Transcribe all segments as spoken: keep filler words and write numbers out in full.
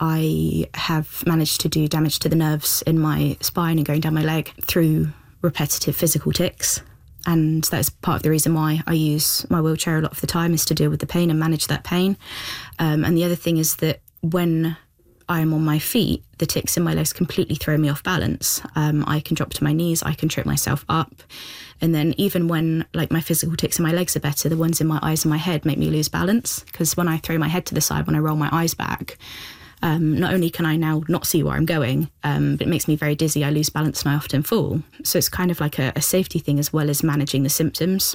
I have managed to do damage to the nerves in my spine and going down my leg through repetitive physical tics. And that's part of the reason why I use my wheelchair a lot of the time, is to deal with the pain and manage that pain. Um, and the other thing is that when I'm on my feet, the tics in my legs completely throw me off balance. Um, I can drop to my knees, I can trip myself up. And then even when like my physical tics in my legs are better, the ones in my eyes and my head make me lose balance. Because when I throw my head to the side, when I roll my eyes back, Um, not only can I now not see where I'm going, um, but it makes me very dizzy. I lose balance and I often fall. So it's kind of like a, a safety thing as well as managing the symptoms.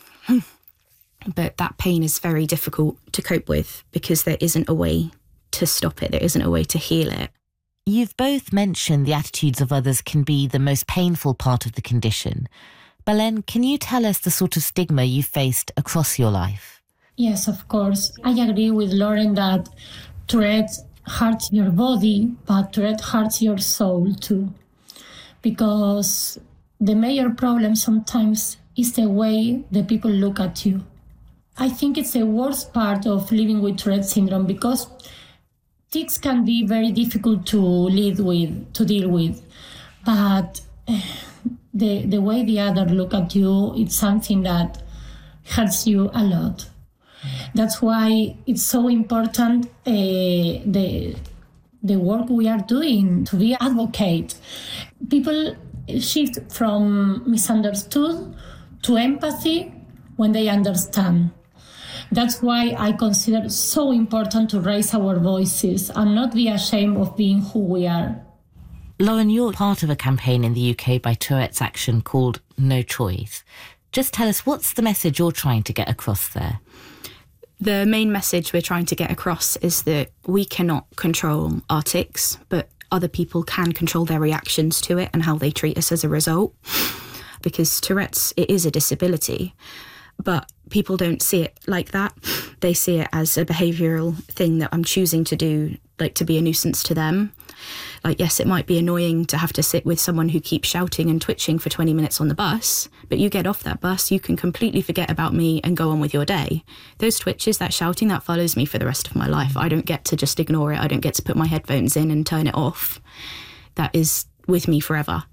But that pain is very difficult to cope with because there isn't a way to stop it. There isn't a way to heal it. You've both mentioned the attitudes of others can be the most painful part of the condition. Belen, can you tell us the sort of stigma you've faced across your life? Yes, of course. I agree with Lauren that Tourette's hurts your body, but Tourette hurts your soul too. Because the major problem sometimes is the way the people look at you. I think it's the worst part of living with Tourette syndrome because tics can be very difficult to live with, to deal with. But the the way the other look at you, it's something that hurts you a lot. That's why it's so important uh, the the work we are doing to be advocate. People shift from misunderstood to empathy when they understand. That's why I consider it so important to raise our voices and not be ashamed of being who we are. Lauren, you're part of a campaign in the U K by Tourette's Action called No Choice. Just tell us, what's the message you're trying to get across there? The main message we're trying to get across is that we cannot control our tics, but other people can control their reactions to it and how they treat us as a result. Because Tourette's, it is a disability, but people don't see it like that. They see it as a behavioural thing that I'm choosing to do, like to be a nuisance to them. Like, yes, it might be annoying to have to sit with someone who keeps shouting and twitching for twenty minutes on the bus, but you get off that bus, you can completely forget about me and go on with your day. Those twitches, that shouting, that follows me for the rest of my life. I don't get to just ignore it. I don't get to put my headphones in and turn it off. That is with me forever.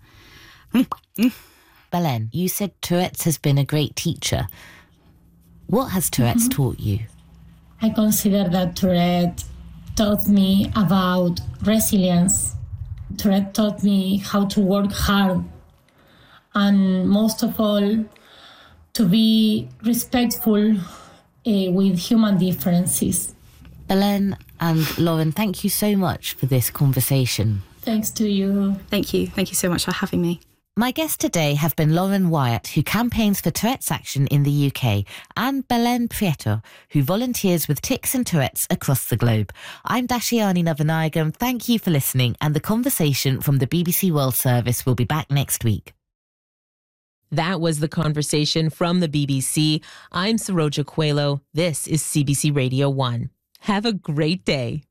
Belen, you said Tourette's has been a great teacher. What has Tourette's mm-hmm. taught you? I consider that Tourette taught me about resilience. Tourette taught me how to work hard and most of all to be respectful uh, with human differences. Belen and Lauren, thank you so much for this conversation. Thanks to you. Thank you. Thank you so much for having me. My guests today have been Lauren Wyatt, who campaigns for Tourette's Action in the U K, and Belen Prieto, who volunteers with tics and Tourette's across the globe. I'm Dashiani Navanagam. Thank you for listening, and the conversation from the B B C World Service will be back next week. That was the conversation from the B B C. I'm Saroja Coelho. This is C B C Radio one. Have a great day.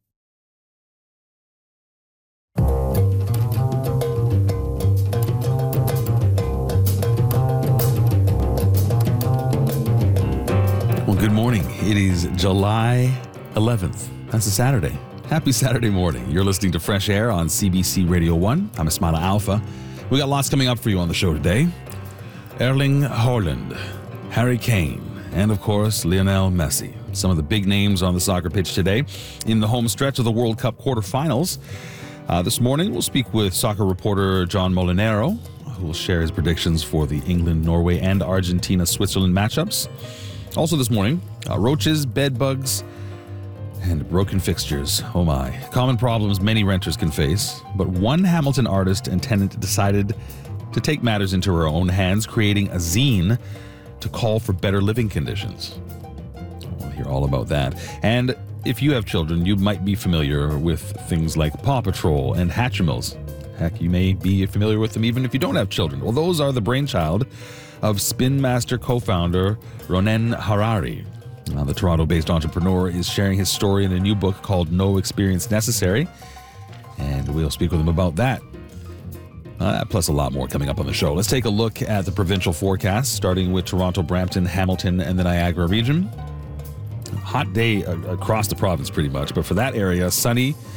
Well, good morning. It is July eleventh. That's a Saturday. Happy Saturday morning. You're listening to Fresh Air on C B C Radio one. I'm Ismaila Alfa. We got lots coming up for you on the show today. Erling Haaland, Harry Kane, and of course, Lionel Messi. Some of the big names on the soccer pitch today in the home stretch of the World Cup quarterfinals. Uh, this morning, we'll speak with soccer reporter John Molinero, who will share his predictions for the England, Norway, and Argentina-Switzerland matchups. Also this morning, uh, roaches, bed bugs, and broken fixtures. Oh my. Common problems many renters can face, but one Hamilton artist and tenant decided to take matters into her own hands, creating a zine to call for better living conditions. We'll hear all about that. And if you have children, you might be familiar with things like Paw Patrol and Hatchimals. Heck, you may be familiar with them even if you don't have children. Well, those are the brainchild of Spin Master co-founder Ronen Harari. Now, the Toronto-based entrepreneur is sharing his story in a new book called No Experience Necessary, and we'll speak with him about that. Uh, plus a lot more coming up on the show. Let's take a look at the provincial forecast, starting with Toronto, Brampton, Hamilton, and the Niagara region. Hot day uh, across the province pretty much, but for that area, sunny